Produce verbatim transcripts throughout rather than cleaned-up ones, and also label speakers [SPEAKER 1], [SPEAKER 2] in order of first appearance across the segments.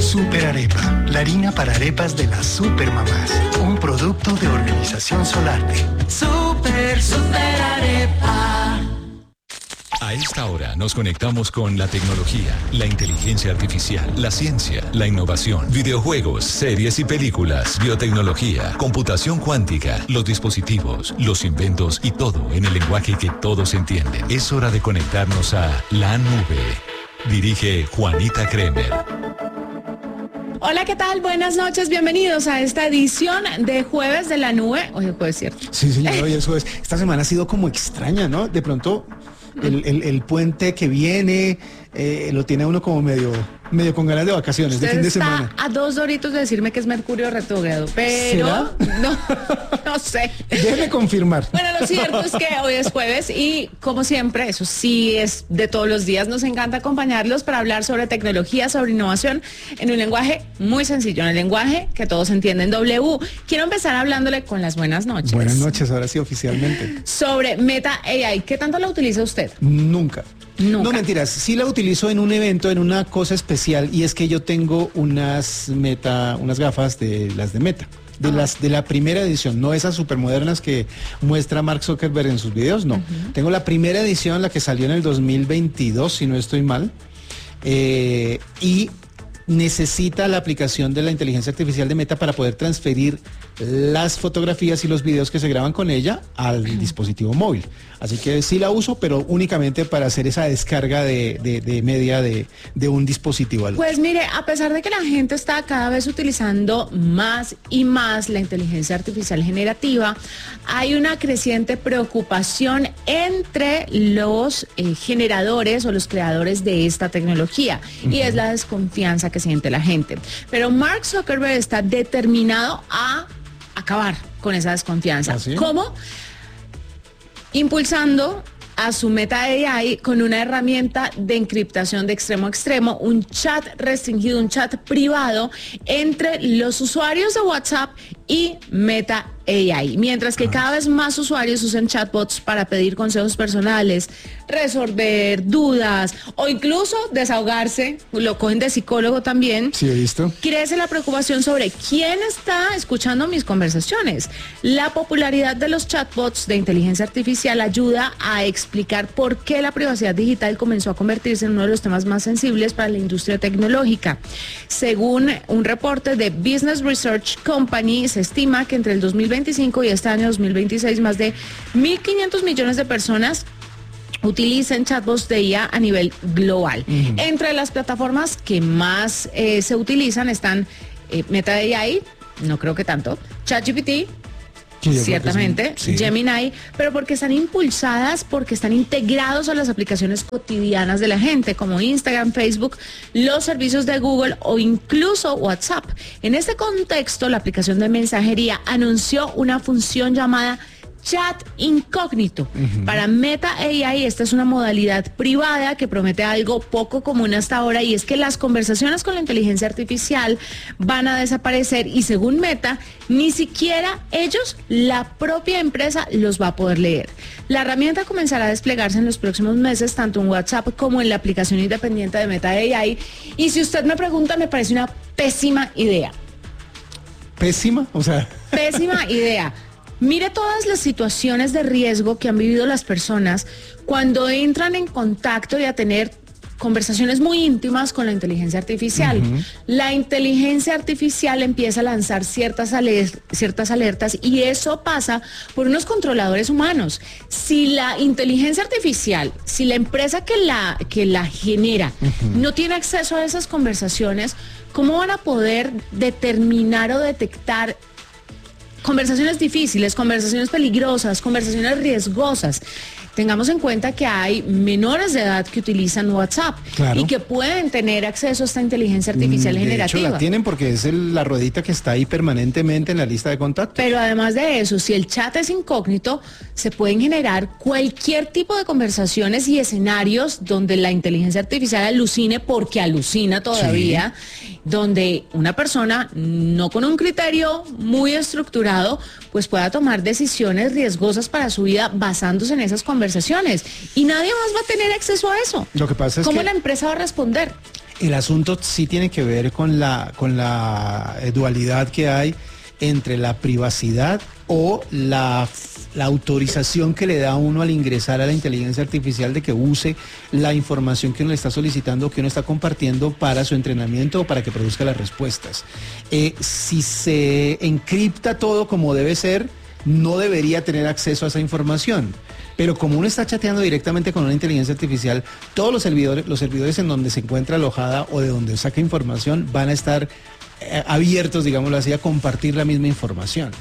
[SPEAKER 1] Super Arepa, la harina para arepas de las supermamás. Un producto de Organización Solarte.
[SPEAKER 2] Super, super arepa.
[SPEAKER 3] A esta hora nos conectamos con la tecnología, la inteligencia artificial, la ciencia, la innovación, videojuegos, series y películas, biotecnología, computación cuántica, los dispositivos, los inventos y todo en el lenguaje que todos entienden. Es hora de conectarnos a la nube. Dirige Juanita Kremer.
[SPEAKER 4] Hola, ¿qué tal? Buenas noches, bienvenidos a esta edición de Jueves de la Nube. Hoy es jueves, ¿cierto?
[SPEAKER 5] Sí, señor, hoy es jueves. Esta semana ha sido como extraña, ¿no? De pronto el, el, el puente que viene eh, lo tiene uno como medio, medio con ganas de vacaciones,
[SPEAKER 4] Usted
[SPEAKER 5] de fin de
[SPEAKER 4] está
[SPEAKER 5] semana.
[SPEAKER 4] a dos doritos de decirme que es Mercurio retrógrado, pero
[SPEAKER 5] ¿Será?
[SPEAKER 4] no, no sé.
[SPEAKER 5] Déjeme confirmar.
[SPEAKER 4] Bueno, lo cierto es que hoy es jueves y, como siempre, eso sí es de todos los días, nos encanta acompañarlos para hablar sobre tecnología, sobre innovación, en un lenguaje muy sencillo, en el lenguaje que todos entienden. W, quiero empezar hablándole con las buenas noches.
[SPEAKER 5] Buenas noches, ahora sí, oficialmente.
[SPEAKER 4] Sobre Meta A I, ¿qué tanto la utiliza usted?
[SPEAKER 5] Nunca.
[SPEAKER 4] Nunca.
[SPEAKER 5] No, mentiras, sí la utilizo en un evento, en una cosa especial, y es que yo tengo unas meta, unas gafas de las de Meta. De
[SPEAKER 4] Ah.
[SPEAKER 5] las de la primera edición, no esas supermodernas que muestra Mark Zuckerberg en sus videos, no. Uh-huh. Tengo la primera edición, la que salió en el dos mil veintidós, si no estoy mal, eh, y necesita la aplicación de la inteligencia artificial de Meta para poder transferir las fotografías y los videos que se graban con ella al uh-huh. dispositivo móvil. Así que sí la uso, pero únicamente para hacer esa descarga de, de, de media de, de un dispositivo al otro.
[SPEAKER 4] Pues mire, a pesar de que la gente está cada vez utilizando más y más la inteligencia artificial generativa, hay una creciente preocupación entre los eh, generadores o los creadores de esta tecnología, uh-huh. y es la desconfianza que siente la gente. Pero Mark Zuckerberg está determinado a acabar con esa desconfianza.
[SPEAKER 5] ¿Ah, sí?
[SPEAKER 4] ¿Cómo? Impulsando a su Meta A I con una herramienta de encriptación de extremo a extremo, un chat restringido, un chat privado entre los usuarios de WhatsApp y Meta A I, mientras que cada vez más usuarios usan chatbots para pedir consejos personales, resolver dudas o incluso desahogarse, lo cogen de psicólogo también.
[SPEAKER 5] Sí, he visto.
[SPEAKER 4] Crece la preocupación sobre quién está escuchando mis conversaciones. La popularidad de los chatbots de inteligencia artificial ayuda a explicar por qué la privacidad digital comenzó a convertirse en uno de los temas más sensibles para la industria tecnológica. Según un reporte de Business Research Company, se estima que entre el dos mil veinticinco y este año dos mil veintiséis más de mil quinientos millones de personas utilicen chatbots de I A a nivel global. Uh-huh. Entre las plataformas que más eh, se utilizan están eh, Meta A I, no creo que tanto, ChatGPT, sí, ciertamente, sí. Gemini, pero porque están impulsadas, porque están integrados a las aplicaciones cotidianas de la gente, como Instagram, Facebook, los servicios de Google o incluso WhatsApp. En este contexto, la aplicación de mensajería anunció una función llamada Chat incógnito. Uh-huh. Para Meta A I, esta es una modalidad privada que promete algo poco común hasta ahora, y es que las conversaciones con la inteligencia artificial van a desaparecer y, según Meta, ni siquiera ellos, la propia empresa, los va a poder leer. La herramienta comenzará a desplegarse en los próximos meses, tanto en WhatsApp como en la aplicación independiente de Meta A I, y si usted me pregunta, me parece una pésima idea.
[SPEAKER 5] ¿Pésima? O sea...
[SPEAKER 4] Pésima idea. Mire todas las situaciones de riesgo que han vivido las personas cuando entran en contacto y a tener conversaciones muy íntimas con la inteligencia artificial. Uh-huh. La inteligencia artificial empieza a lanzar ciertas, aler- ciertas alertas y eso pasa por unos controladores humanos. Si la inteligencia artificial, si la empresa que la, que la genera uh-huh. no tiene acceso a esas conversaciones, ¿cómo van a poder determinar o detectar conversaciones difíciles, conversaciones peligrosas, conversaciones riesgosas? Tengamos en cuenta que hay menores de edad que utilizan WhatsApp, claro, y que pueden tener acceso a esta inteligencia artificial
[SPEAKER 5] de
[SPEAKER 4] generativa.
[SPEAKER 5] De hecho, la tienen porque es el, la ruedita que está ahí permanentemente en la lista de contactos.
[SPEAKER 4] Pero además de eso, si el chat es incógnito, se pueden generar cualquier tipo de conversaciones y escenarios donde la inteligencia artificial alucine, porque alucina todavía, sí, donde una persona no con un criterio muy estructurado pues pueda tomar decisiones riesgosas para su vida basándose en esas conversaciones. Y nadie más va a tener acceso a eso.
[SPEAKER 5] Lo que pasa es
[SPEAKER 4] ¿Cómo
[SPEAKER 5] que
[SPEAKER 4] la empresa va a responder?
[SPEAKER 5] El asunto sí tiene que ver con la, con la dualidad que hay entre la privacidad o la, la autorización que le da a uno al ingresar a la inteligencia artificial de que use la información que uno le está solicitando, que uno está compartiendo para su entrenamiento o para que produzca las respuestas. Eh, si se encripta todo como debe ser, no debería tener acceso a esa información. Pero como uno está chateando directamente con una inteligencia artificial, todos los servidores, los servidores en donde se encuentra alojada o de donde saca información van a estar eh, abiertos, digámoslo así, a compartir la misma información.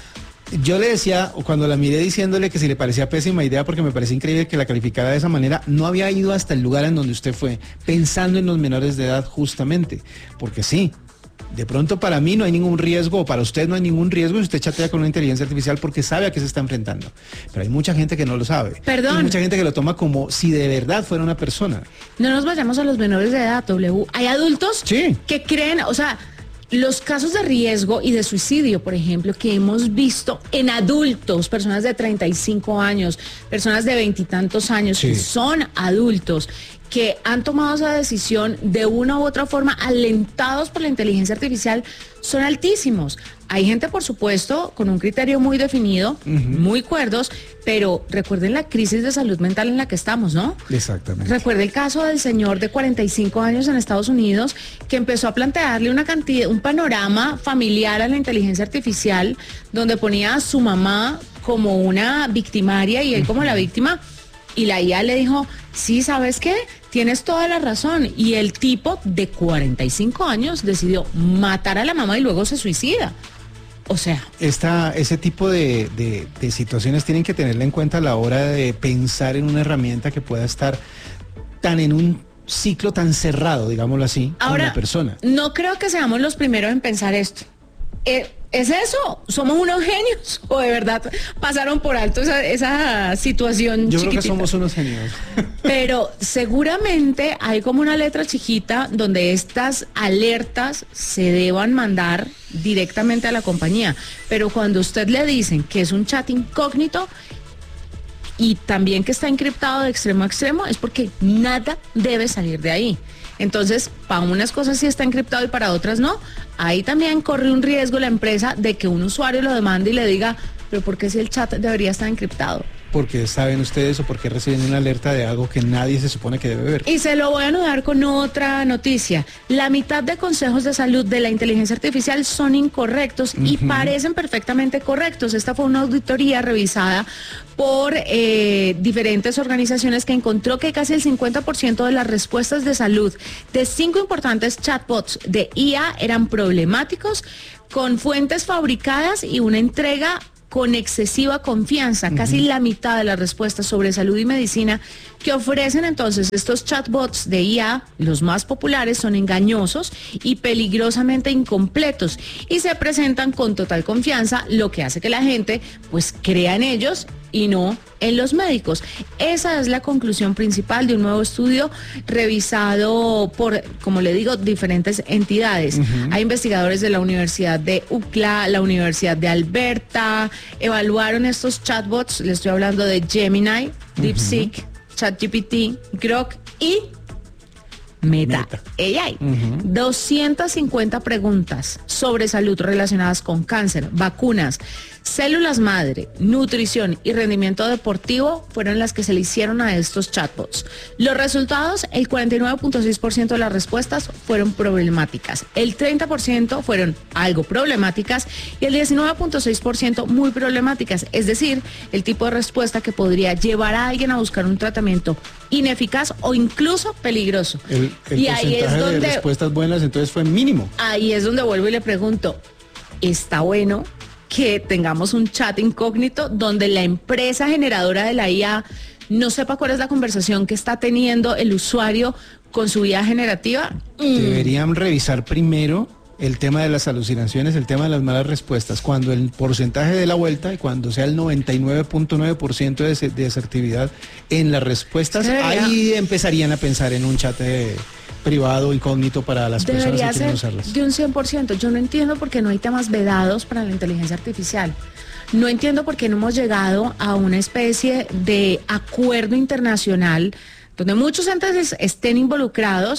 [SPEAKER 5] Yo le decía, cuando la miré diciéndole que si le parecía pésima idea, porque me parecía increíble que la calificara de esa manera, no había ido hasta el lugar en donde usted fue, pensando en los menores de edad justamente, porque sí. De pronto para mí no hay ningún riesgo, o para usted no hay ningún riesgo si usted chatea con una inteligencia artificial porque sabe a qué se está enfrentando. Pero hay mucha gente que no lo sabe.
[SPEAKER 4] Perdón.
[SPEAKER 5] Hay mucha gente que lo toma como si de verdad fuera una persona.
[SPEAKER 4] No nos vayamos a los menores de edad, W. Hay adultos
[SPEAKER 5] sí.
[SPEAKER 4] que creen, o sea, los casos de riesgo y de suicidio, por ejemplo, que hemos visto en adultos, personas de treinta y cinco años, personas de veintitantos años, sí. que son adultos, que han tomado esa decisión de una u otra forma, alentados por la inteligencia artificial, son altísimos. Hay gente, por supuesto, con un criterio muy definido, uh-huh. muy cuerdos, pero recuerden la crisis de salud mental en la que estamos, ¿no?
[SPEAKER 5] Exactamente.
[SPEAKER 4] Recuerde el caso del señor de cuarenta y cinco años en Estados Unidos que empezó a plantearle una cantidad, un panorama familiar a la inteligencia artificial, donde ponía a su mamá como una victimaria y él uh-huh. como la víctima, y la I A le dijo, sí, ¿sabes qué? Tienes toda la razón. Y el tipo de cuarenta y cinco años decidió matar a la mamá y luego se suicida. O sea...
[SPEAKER 5] Esta, ese tipo de, de, de situaciones tienen que tenerla en cuenta a la hora de pensar en una herramienta que pueda estar tan en un ciclo tan cerrado, digámoslo así,
[SPEAKER 4] Ahora,
[SPEAKER 5] con la persona.
[SPEAKER 4] No creo que seamos los primeros en pensar esto. Eh, ¿Es eso? ¿Somos unos genios? ¿O de verdad pasaron por alto esa, esa situación
[SPEAKER 5] Yo
[SPEAKER 4] chiquitita?
[SPEAKER 5] creo que somos unos genios.
[SPEAKER 4] Pero seguramente hay como una letra chiquita donde estas alertas se deban mandar directamente a la compañía. Pero cuando usted le dicen que es un chat incógnito y también que está encriptado de extremo a extremo, es porque nada debe salir de ahí. Entonces, para unas cosas sí está encriptado y para otras no. Ahí también corre un riesgo la empresa de que un usuario lo demande y le diga, pero ¿por qué si el chat debería estar encriptado?
[SPEAKER 5] Porque saben ustedes o porque reciben una alerta de algo que nadie se supone que debe ver.
[SPEAKER 4] Y se lo voy a anudar con otra noticia. La mitad de consejos de salud de la inteligencia artificial son incorrectos uh-huh. y parecen perfectamente correctos. Esta fue una auditoría revisada por eh, diferentes organizaciones que encontró que casi el cincuenta por ciento de las respuestas de salud de cinco importantes chatbots de I A eran problemáticos, con fuentes fabricadas y una entrega con excesiva confianza. Uh-huh. Casi la mitad de las respuestas sobre salud y medicina que ofrecen entonces estos chatbots de I A, los más populares, son engañosos y peligrosamente incompletos y se presentan con total confianza, lo que hace que la gente pues crea en ellos y no en los médicos. Esa es la conclusión principal de un nuevo estudio revisado por, como le digo, diferentes entidades. Uh-huh. Hay investigadores de la Universidad de U C L A, la Universidad de Alberta, evaluaron estos chatbots, le estoy hablando de Gemini, DeepSeek, uh-huh. ChatGPT, Grok y Meta, Meta. A I. Uh-huh. doscientas cincuenta preguntas sobre salud relacionadas con cáncer, vacunas, células madre, nutrición y rendimiento deportivo fueron las que se le hicieron a estos chatbots. Los resultados, el cuarenta y nueve punto seis por ciento de las respuestas fueron problemáticas, el treinta por ciento fueron algo problemáticas y el diecinueve punto seis por ciento muy problemáticas, es decir, el tipo de respuesta que podría llevar a alguien a buscar un tratamiento ineficaz o incluso peligroso.
[SPEAKER 5] El, el
[SPEAKER 4] y ahí es donde
[SPEAKER 5] de respuestas buenas entonces fue mínimo.
[SPEAKER 4] Ahí es donde vuelvo y le pregunto, ¿está bueno que tengamos un chat incógnito donde la empresa generadora de la I A no sepa cuál es la conversación que está teniendo el usuario con su I A generativa?
[SPEAKER 5] Deberían revisar primero el tema de las alucinaciones, el tema de las malas respuestas. Cuando el porcentaje de la vuelta y cuando sea el noventa y nueve punto nueve por ciento de, de asertividad en las respuestas, ahí empezarían a pensar en un chat de privado, incógnito para las personas que quieren usarlas.
[SPEAKER 4] De un cien por ciento. Yo no entiendo por qué no hay temas vedados para la inteligencia artificial. No entiendo por qué no hemos llegado a una especie de acuerdo internacional donde muchos entes estén involucrados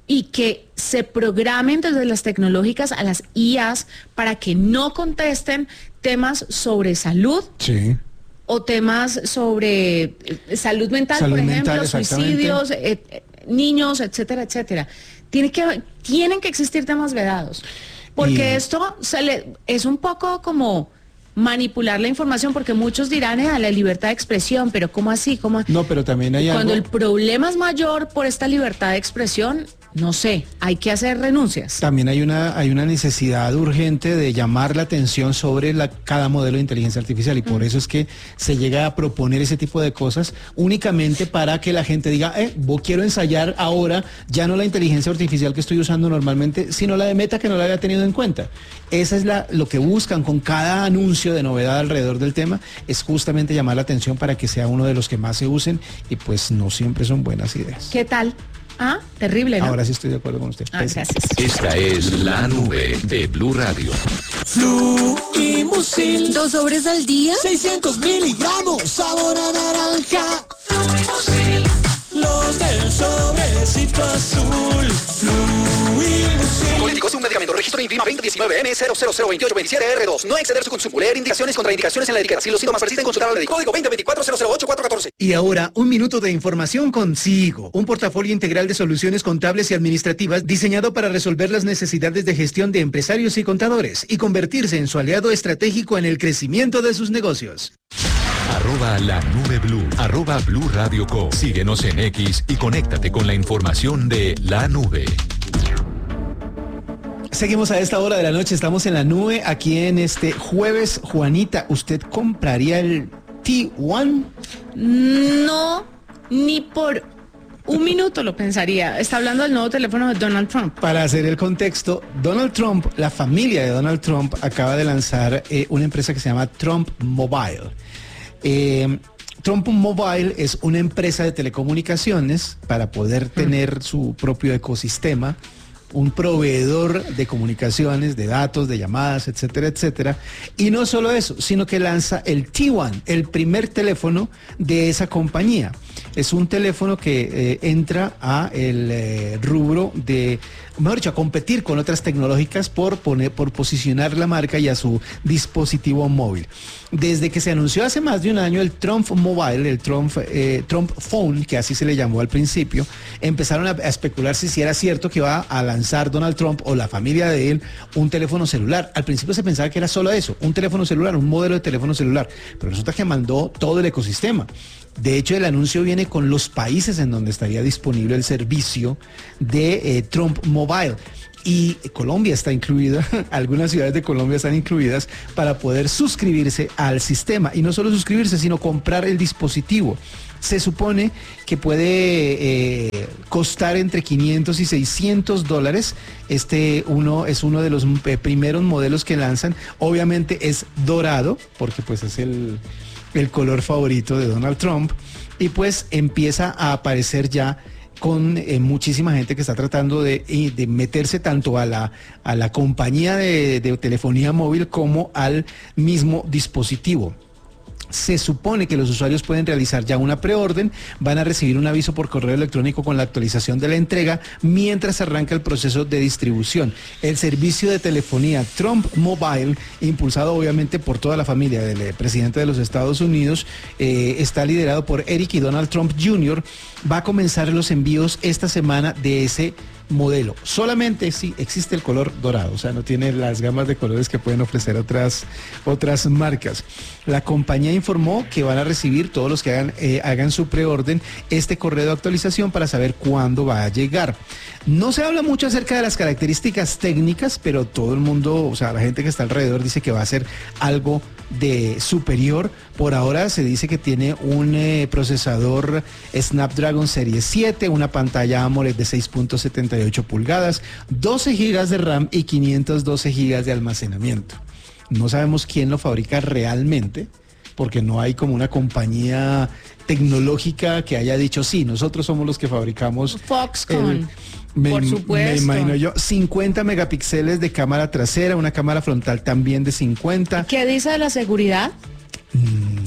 [SPEAKER 4] y que se programen desde las tecnológicas a las I As para que no contesten temas sobre salud.
[SPEAKER 5] Sí.
[SPEAKER 4] O temas sobre eh, salud mental,
[SPEAKER 5] Salud
[SPEAKER 4] por ejemplo,
[SPEAKER 5] mental,
[SPEAKER 4] suicidios, eh, eh, niños, etcétera, etcétera. Tiene que, tienen que existir temas vedados. Porque
[SPEAKER 5] Y-
[SPEAKER 4] esto se le, es un poco como manipular la información, porque muchos dirán, eh, a la libertad de expresión, pero ¿cómo así? ¿Cómo?
[SPEAKER 5] No, pero también hay
[SPEAKER 4] Cuando
[SPEAKER 5] algo...
[SPEAKER 4] el problema es mayor por esta libertad de expresión, no sé, hay que hacer renuncias.
[SPEAKER 5] También hay una, hay una necesidad urgente de llamar la atención sobre la, cada modelo de inteligencia artificial y por eso es que se llega a proponer ese tipo de cosas únicamente para que la gente diga, eh, vos quiero ensayar ahora ya no la inteligencia artificial que estoy usando normalmente, sino la de Meta que no la había tenido en cuenta. Esa es la, lo que buscan con cada anuncio de novedad alrededor del tema, es justamente llamar la atención para que sea uno de los que más se usen y pues no siempre son buenas ideas.
[SPEAKER 4] ¿Qué tal? Ah, terrible, ¿no?
[SPEAKER 5] Ahora sí estoy de acuerdo con usted.
[SPEAKER 4] Ah, gracias.
[SPEAKER 3] Esta es la nube de Blue Radio.
[SPEAKER 2] Fluimusil,
[SPEAKER 6] Dos sobres al día.
[SPEAKER 2] seiscientos miligramos, sabor a naranja. Fluimusil, los del sobrecito azul. Fluimusil.
[SPEAKER 7] Políticos, un medicamento, registro INVIMA veinte diecinueve N cero cero cero veintiocho veintisiete R dos. No exceder su consumo. Leer indicaciones, contraindicaciones en la etiqueta. Si los síntomas persisten, consultar al médico. Código veinte veinticuatro cero cero ocho cuatro catorce.
[SPEAKER 8] Y ahora, un minuto de información con Sigo, un portafolio integral de soluciones contables y administrativas diseñado para resolver las necesidades de gestión de empresarios y contadores y convertirse en su aliado estratégico en el crecimiento de sus negocios.
[SPEAKER 3] Arroba la nube blue. Arroba Blue Radio Co. Síguenos en X y conéctate con la información de la nube.
[SPEAKER 5] Seguimos a esta hora de la noche, estamos en la nube, aquí en este jueves. Juanita, ¿usted compraría el T uno?
[SPEAKER 4] No, ni por un minuto lo pensaría. Está hablando del nuevo teléfono de Donald Trump.
[SPEAKER 5] Para hacer el contexto, Donald Trump, la familia de Donald Trump acaba de lanzar eh, una empresa que se llama Trump Mobile. Eh, Trump Mobile es una empresa de telecomunicaciones para poder tener su propio ecosistema, un proveedor de comunicaciones, de datos, de llamadas, etcétera, etcétera. Y no solo eso, sino que lanza el T uno, el primer teléfono de esa compañía. Es un teléfono que eh, entra a el eh, rubro de, mejor dicho, a competir con otras tecnológicas por poner, por posicionar la marca y a su dispositivo móvil. Desde que se anunció hace más de un año el Trump Mobile, el Trump, eh, Trump Phone, que así se le llamó al principio, empezaron a, a especular si, si era cierto que iba a lanzar Donald Trump o la familia de él un teléfono celular. Al principio se pensaba que era solo eso, un teléfono celular, un modelo de teléfono celular, pero resulta que mandó todo el ecosistema. De hecho, el anuncio viene con los países en donde estaría disponible el servicio de eh, Trump Mobile. Y Colombia está incluida, algunas ciudades de Colombia están incluidas para poder suscribirse al sistema. Y no solo suscribirse, sino comprar el dispositivo. Se supone que puede eh, costar entre quinientos y seiscientos dólares. Este uno es uno de los eh, primeros modelos que lanzan. Obviamente es dorado, porque pues es el... el color favorito de Donald Trump, y pues empieza a aparecer ya con eh, muchísima gente que está tratando de, de meterse tanto a la, a la compañía de, de telefonía móvil como al mismo dispositivo. Se supone que los usuarios pueden realizar ya una preorden, van a recibir un aviso por correo electrónico con la actualización de la entrega mientras arranca el proceso de distribución. El servicio de telefonía Trump Mobile, impulsado obviamente por toda la familia del eh, presidente de los Estados Unidos, eh, está liderado por Eric y Donald Trump junior, va a comenzar los envíos esta semana de ese modelo. Solamente sí existe el color dorado, o sea, no tiene las gamas de colores que pueden ofrecer otras, otras marcas. La compañía informó que van a recibir, todos los que hagan, eh, hagan su preorden, este correo de actualización para saber cuándo va a llegar. No se habla mucho acerca de las características técnicas, pero todo el mundo, o sea, la gente que está alrededor dice que va a ser algo de superior. Por ahora se dice que tiene un eh, procesador Snapdragon Serie siete, una pantalla AMOLED de seis punto setenta y ocho pulgadas, doce gigas de RAM y quinientos doce gigas de almacenamiento. No sabemos quién lo fabrica realmente, porque no hay como una compañía tecnológica que haya dicho, sí, nosotros somos los que fabricamos.
[SPEAKER 4] Foxconn.
[SPEAKER 5] El, me,
[SPEAKER 4] Por supuesto.
[SPEAKER 5] Me imagino yo, cincuenta megapíxeles de cámara trasera, una cámara frontal también de cincuenta.
[SPEAKER 4] ¿Qué dice de la seguridad?
[SPEAKER 5] Mm,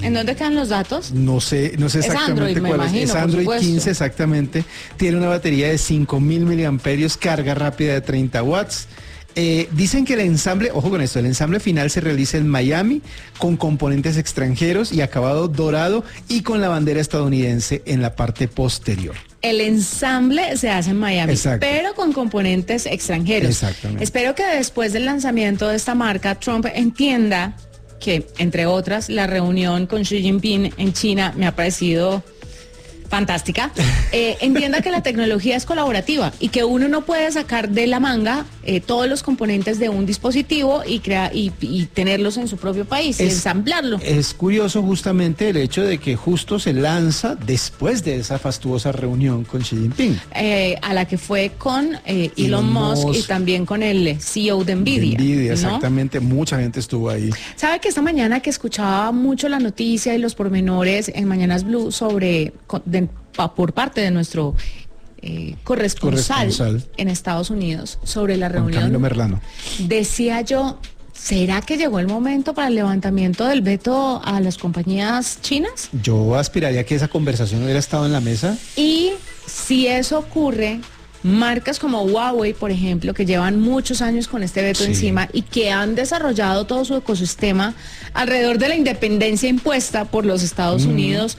[SPEAKER 4] ¿En dónde quedan los datos?
[SPEAKER 5] No sé, no sé
[SPEAKER 4] Es
[SPEAKER 5] exactamente
[SPEAKER 4] Android, me
[SPEAKER 5] cuál
[SPEAKER 4] imagino,
[SPEAKER 5] es. Es
[SPEAKER 4] por
[SPEAKER 5] Android
[SPEAKER 4] supuesto.
[SPEAKER 5] quince exactamente. Tiene una batería de cinco mil miliamperios, carga rápida de treinta watts. Eh, dicen que el ensamble, ojo con esto, el ensamble final se realiza en Miami con componentes extranjeros y acabado dorado y con la bandera estadounidense en la parte posterior.
[SPEAKER 4] El ensamble se hace en Miami,
[SPEAKER 5] Exacto.
[SPEAKER 4] pero con componentes extranjeros.
[SPEAKER 5] Exactamente.
[SPEAKER 4] Espero que después del lanzamiento de esta marca, Trump entienda que, entre otras, la reunión con Xi Jinping en China me ha parecido fantástica. Eh, entienda que la tecnología es colaborativa y que uno no puede sacar de la manga eh, todos los componentes de un dispositivo y, crea, y, y tenerlos en su propio país y
[SPEAKER 5] Es-
[SPEAKER 4] ensamblarlo.
[SPEAKER 5] Es curioso justamente el hecho de que justo se lanza después de esa fastuosa reunión con Xi Jinping.
[SPEAKER 4] Eh, a la que fue con eh, Elon,
[SPEAKER 5] Elon
[SPEAKER 4] Musk,
[SPEAKER 5] Musk.
[SPEAKER 4] y también con el C E O de Nvidia.
[SPEAKER 5] Nvidia,
[SPEAKER 4] ¿no?
[SPEAKER 5] exactamente, mucha gente estuvo ahí.
[SPEAKER 4] ¿Sabe que esta mañana que escuchaba mucho la noticia y los pormenores en Mañanas Blue sobre co- de- pa- por parte de nuestro eh, corresponsal,
[SPEAKER 5] Corresponsal.
[SPEAKER 4] en Estados Unidos sobre la
[SPEAKER 5] Juan Camilo
[SPEAKER 4] reunión?
[SPEAKER 5] Merlano.
[SPEAKER 4] Decía yo, ¿será que llegó el momento para el levantamiento del veto a las compañías chinas?
[SPEAKER 5] Yo aspiraría a que esa conversación hubiera estado en la mesa.
[SPEAKER 4] Y si eso ocurre, marcas como Huawei, por ejemplo, que llevan muchos años con este veto
[SPEAKER 5] Sí.
[SPEAKER 4] encima y que han desarrollado todo su ecosistema alrededor de la independencia impuesta por los Estados Unidos,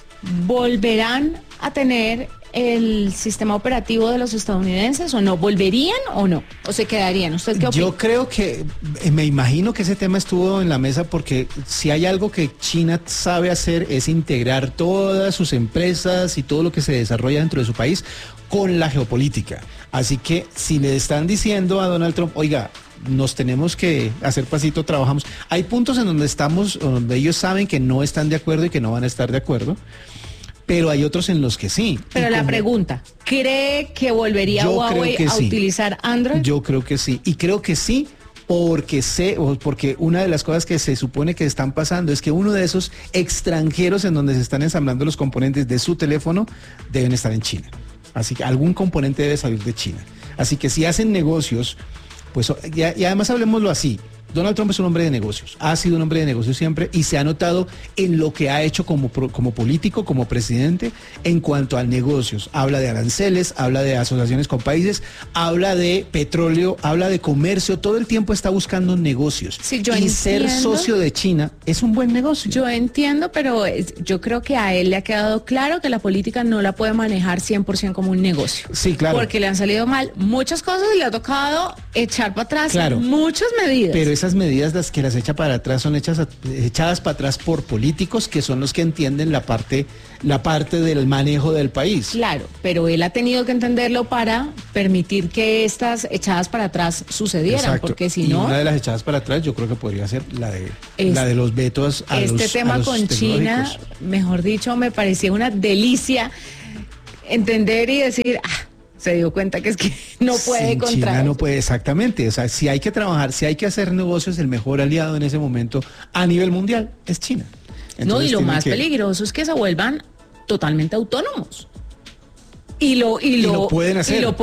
[SPEAKER 4] ¿volverán a tener el sistema operativo de los estadounidenses o no? ¿Volverían o no? ¿O se quedarían? ¿Usted qué opina?
[SPEAKER 5] Yo creo que, eh, me imagino que ese tema estuvo en la mesa porque si hay algo que China sabe hacer es integrar todas sus empresas y todo lo que se desarrolla dentro de su país con la geopolítica. Así que si le están diciendo a Donald Trump, oiga, nos tenemos que hacer pasito, trabajamos. Hay puntos en donde estamos, donde ellos saben que no están de acuerdo y que no van a estar de acuerdo, pero hay otros en los que sí.
[SPEAKER 4] Pero
[SPEAKER 5] Y
[SPEAKER 4] la
[SPEAKER 5] como-
[SPEAKER 4] pregunta, ¿cree que volvería
[SPEAKER 5] Yo
[SPEAKER 4] Huawei
[SPEAKER 5] creo que
[SPEAKER 4] a
[SPEAKER 5] sí.
[SPEAKER 4] utilizar Android?
[SPEAKER 5] Yo creo que sí. Y creo que sí porque sé, o porque una de las cosas que se supone que están pasando es que uno de esos extranjeros en donde se están ensamblando los componentes de su teléfono deben estar en China. Así que algún componente debe salir de China. Así que si hacen negocios, pues, y, y además hablemoslo así. Donald Trump es un hombre de negocios, ha sido un hombre de negocios siempre y se ha notado en lo que ha hecho como, pro- como político, como presidente, en cuanto a negocios. Habla de aranceles, habla de asociaciones con países, habla de petróleo, habla de comercio, todo el tiempo está buscando negocios.
[SPEAKER 4] Sí, yo
[SPEAKER 5] y ser
[SPEAKER 4] entiendo.
[SPEAKER 5] socio de China es un buen negocio.
[SPEAKER 4] Yo entiendo, pero es- yo creo que a él le ha quedado claro que la política no la puede manejar cien por ciento como un negocio.
[SPEAKER 5] Sí, claro.
[SPEAKER 4] Porque le han salido mal muchas cosas y le ha tocado echar para atrás
[SPEAKER 5] Claro.
[SPEAKER 4] muchas medidas.
[SPEAKER 5] Pero esas medidas las que las echa para atrás son hechas a- echadas para atrás por políticos que son los que entienden la parte, la parte del manejo del país.
[SPEAKER 4] Claro, pero él ha tenido que entenderlo para permitir que estas echadas para atrás sucedieran,
[SPEAKER 5] Exacto.
[SPEAKER 4] porque si
[SPEAKER 5] Y
[SPEAKER 4] no,
[SPEAKER 5] una de las echadas para atrás yo creo que podría ser la de
[SPEAKER 4] Es-
[SPEAKER 5] la de los vetos a
[SPEAKER 4] este
[SPEAKER 5] los a
[SPEAKER 4] tema
[SPEAKER 5] los
[SPEAKER 4] con China,
[SPEAKER 5] tecnológicos.
[SPEAKER 4] mejor dicho, me parecía una delicia entender y decir, ah, se dio cuenta que es que no puede
[SPEAKER 5] Sin
[SPEAKER 4] contra
[SPEAKER 5] China no
[SPEAKER 4] eso.
[SPEAKER 5] puede, exactamente. O sea, si hay que trabajar, si hay que hacer negocios, el mejor aliado en ese momento a nivel mundial es China.
[SPEAKER 4] No,
[SPEAKER 5] Entonces
[SPEAKER 4] y lo
[SPEAKER 5] tienen
[SPEAKER 4] más
[SPEAKER 5] que-
[SPEAKER 4] peligroso es que se vuelvan totalmente autónomos. Y lo, y
[SPEAKER 5] Y
[SPEAKER 4] lo,
[SPEAKER 5] lo pueden hacer.
[SPEAKER 4] y lo